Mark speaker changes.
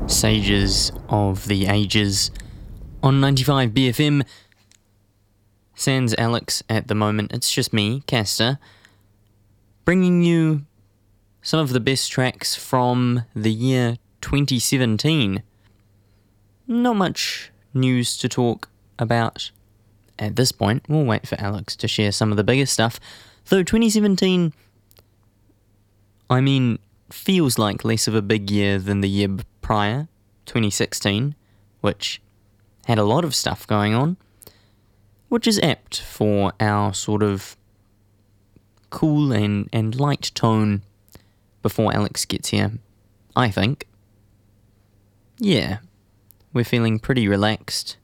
Speaker 1: Sages of the Ages on 95 BFM. Sans Alex at the moment. It's just me, Castor, bringing you some of the best tracks from the year 2017. Not much news to talk about at this point. We'll wait for Alex to share some of the bigger stuff. Though 2017, feels like less of a big year than the year prior, 2016, which had a lot of stuff going on, which is apt for our sort of cool and light tone before Alex gets here, I think. Yeah, we're feeling pretty relaxed